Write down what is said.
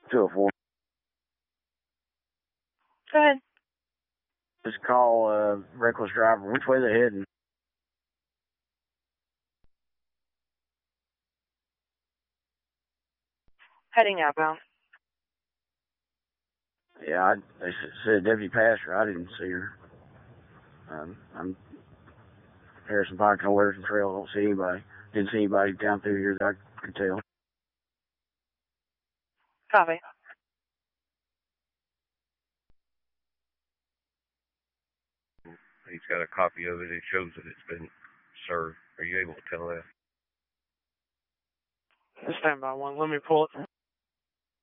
204. Go ahead. Just call reckless driver. Which way they heading? Heading outbound. Yeah, they said Deputy Pastor. I didn't see her. I'm Harrison Pike on Western Trail. I don't see anybody. Didn't see anybody down through here that I could tell. Copy. He's got a copy of it. It shows that it's been served. Are you able to tell that? Stand by one. Let me pull it.